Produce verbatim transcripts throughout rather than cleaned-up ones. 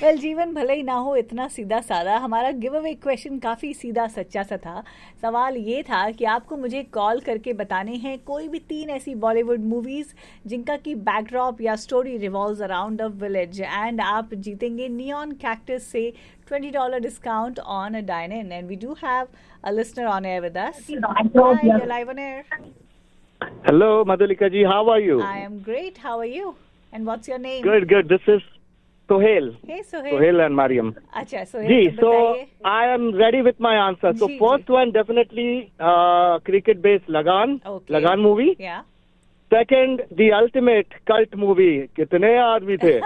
Well जीवन भले ही ना हो इतना सीधा साधा, हमारा गिव अवे क्वेश्चन काफ़ी सीधा सच्चा सा था। सवाल ये था कि आपको मुझे कॉल करके बताने हैं कोई भी तीन ऐसी बॉलीवुड मूवीज़ जिनका की बैकड्रॉप या story revolves around a village, and आप जीतेंगे नियॉन कैक्टस से twenty dollars discount on a dine-in. And we do have a listener on air with us. Hi, you're live on air. Hello, Madhulika ji. How are you? I am great. How are you? And what's your name? Good, good. This is Sohail. Hey, Sohail. Sohail and Mariam. Acha, Sohail. Ji, so I am ready with my answer. So ji, first ji. one definitely uh, cricket-based Lagan. Okay. Lagan movie. Yeah. Second, the ultimate cult movie. कितने आदमी थे?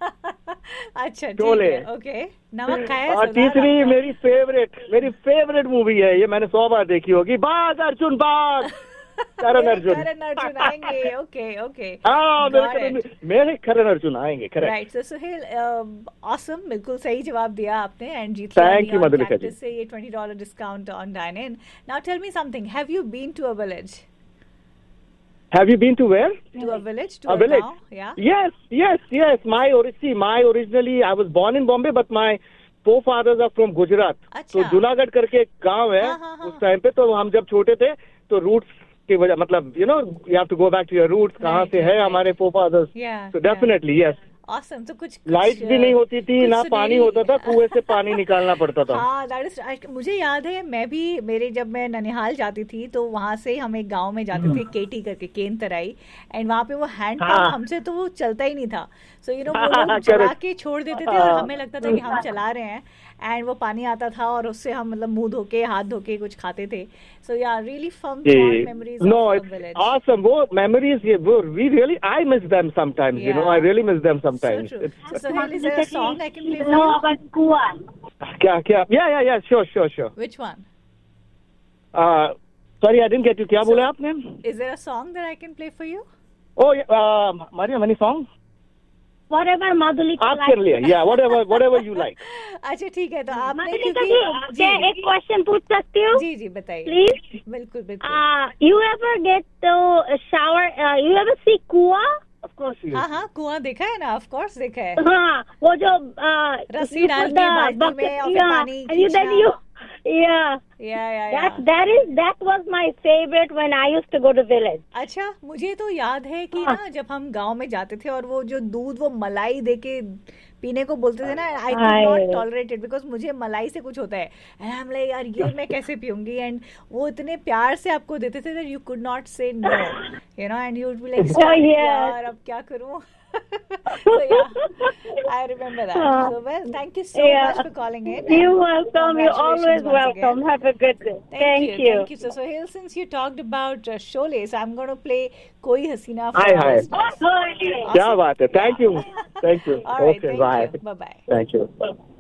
अच्छा ठीक शोले। है, okay. नमक खाया और तीसरी मेरी फेवरेट मेरी फेवरेट मूवी है, ये मैंने सौ बार देखी होगी, बाग अर्जुन बाग। करण अर्जुन करण अर्जुन आएंगे, ओके ओके। हाँ, मेरे मेरे करण अर्जुन आएंगे, करेक्ट। राइट, सो सुहेल ऑसम, बिल्कुल सही जवाब दिया आपने एंड जीत लिया थैंक यू मधुलिका जी से ये twenty dollars discount on dine in. Now tell me something, have you been to a village? Have you been to where? To a village, to a, a village. Gaon, yeah. Yes, yes, yes. My origin, my originally, I was born in Bombay, but my forefathers are from Gujarat. तो जूनागढ़ करके एक गांव है, उस time पे तो हम जब छोटे थे तो रूट्स की वजह, मतलब you know you have to go back to your roots, कहाँ से है हमारे forefathers. Yeah. So definitely yes. Awesome. तो कुछ लाइट भी नहीं होती थी, ना पानी होता था, कुएं से पानी निकालना पड़ता था। हाँ, that is, मुझे याद है, मैं भी मेरे जब मैं ननिहाल जाती थी तो वहाँ से हम एक गांव में जाते थे, केटी करके, केन तराई, एंड वहाँ पे वो हैंड पंप, हमसे तो वो चलता ही नहीं था। सो यू नो वो लोग चला के छोड़ देते थे और हमें लगता था कि हम चला रहे हैं, एंड वो पानी आता था और उससे हम मतलब मुंह धो के हाथ धो के कुछ खाते थे। सो या really fun memories of the village. Awesome, वो मेमोरीज, ये वो we really I miss them sometimes, you know, I really miss them sometimes. So is there a song I can play for you? about Kua. क्या क्या? Yeah, yeah, yeah, sure, sure, sure. Which one? Uh, sorry, I didn't get you. क्या so, बोला आपने? Is there a song that I can play for you? Oh, yeah, uh, Mariam, any song? Whatever Madhulika आप कर लिया, yeah, whatever, whatever you like. अच्छा ठीक है, तो आपने क्योंकि जी एक क्वेश्चन पूछ सकती हूँ? जी जी बताइए प्लीज। बिल्कुल बिल्कुल। You ever get to shower? Uh, you ever see कुआ? Of course you. हाँ हाँ, कुआं देखा है ना, of course देखा है। हाँ, वो जो रस्सी डालनी बाल्टी में और फिर पानी खींचना। Yeah. Yeah, yeah, yeah. That that is that was my favorite when I used to go to village. अच्छा, मुझे तो याद है कि ना जब हम गांव में जाते थे और वो जो दूध वो मलाई देके पीने को बोलते थे ना, I could not tolerate it because मुझे मलाई से कुछ होता है एंड आई एम लाइक यार ये मैं कैसे पीऊंगी, एंड वो इतने प्यार से आपको देते थे दैट यू कुड नॉट से no, you know, and you would be like यार अब क्या करूं। So yeah, I remember that. So well, thank you so yeah. much for calling in. You're welcome. You're always welcome. Again. Have a good day. Thank, thank you. you. Thank you. So, so Sohail, since you talked about uh, Sholay, so I'm going to play Koi Hasina. Hi, hi. Awesome. क्या बात है? Thank you. Thank you. All right. Okay, thank bye. you. Bye bye. Thank you.